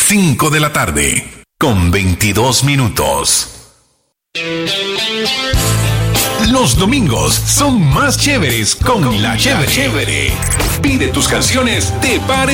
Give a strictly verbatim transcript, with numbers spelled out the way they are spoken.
cinco de la tarde, con veintidós minutos. Los domingos son más chéveres con, con la chévere. chévere. Pide tus canciones de Pare